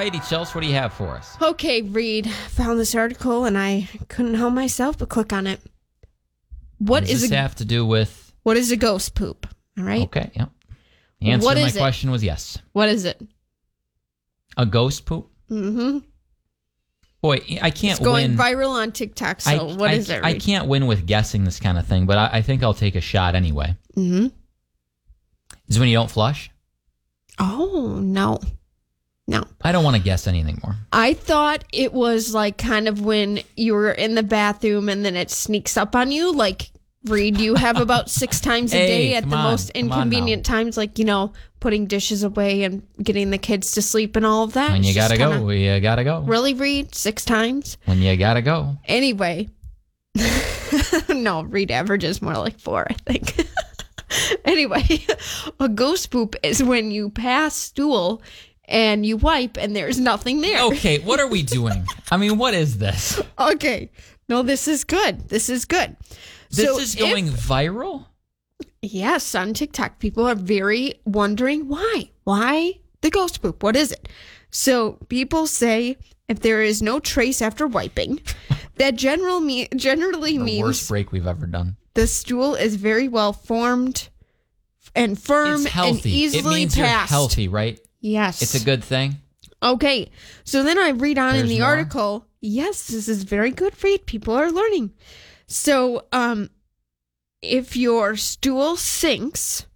righty, Chelsea, what do you have for us? Okay, Reed, found this article and I couldn't help myself but click on it. What does this have to do with? What is a ghost poop? All right. Okay, yeah. The answer to my question was yes. What is it? A ghost poop? Mm-hmm. Boy, I can't win. It's going win. viral on TikTok, so what is it, Reed? I can't win with guessing this kind of thing, but I think I'll take a shot anyway. Mm-hmm. Is it when you don't flush? Oh, no. No. I don't want to guess anything more. I thought it was like kind of when you're in the bathroom and then it sneaks up on you. Like, Reed, you have about 6 times a day at the most inconvenient times, like, putting dishes away and getting the kids to sleep and all of that. When you gotta go, you gotta go. Really, Reed? 6 times? When you gotta go. Anyway. No, Reed averages more like 4, I think. Anyway, a ghost poop is when you pass stool and you wipe and there's nothing there. Okay, what are we doing? I mean, what is this? Okay. No, this is good. This is good. This is going viral? Yes, on TikTok. People are very wondering why. Why the ghost poop? What is it? So people say if there is no trace after wiping, that generally means the worst break we've ever done. The stool is very well formed and firm and easily it means passed. You're healthy, right? Yes. It's a good thing. Okay. So then I read on in the more? article. Yes, this is very good read. People are learning. So, if your stool sinks,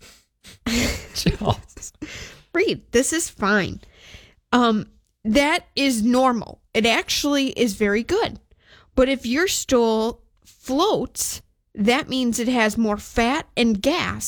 Read, this is fine. That is normal. It actually is very good. But if your stool floats, that means it has more fat and gas